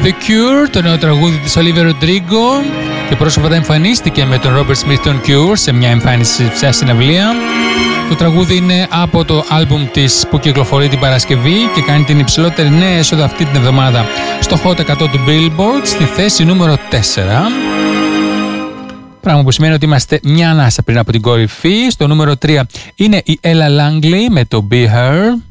The Cure, το νέο τραγούδι της Olivia Rodrigo, και πρόσφατα εμφανίστηκε με τον Robert Smith των Cure σε μια εμφάνιση σε συναυλία. Το τραγούδι είναι από το άλμπουμ της που κυκλοφορεί την Παρασκευή και κάνει την υψηλότερη νέα έσοδα αυτή την εβδομάδα στο Hot 100 του Billboard στη θέση νούμερο 4. Πράγμα που σημαίνει ότι είμαστε μια ανάσα πριν από την κορυφή. Στο νούμερο 3 είναι η Ella Langley με το Be Her.